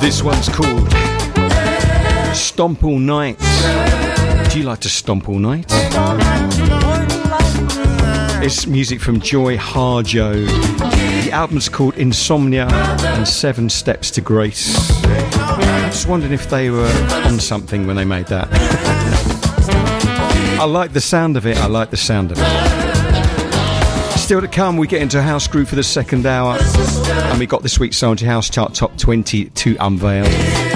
This one's called Stomp All Night. Do you like to stomp all night? It's music from Joy Harjo. The album's called Insomnia and 7 Steps to Grace. I'm just wondering if they were on something when they made that. I like the sound of it. Still to come, we get into a house group for the second hour, and we got this week's Soldier House Chart Top 20 to unveil.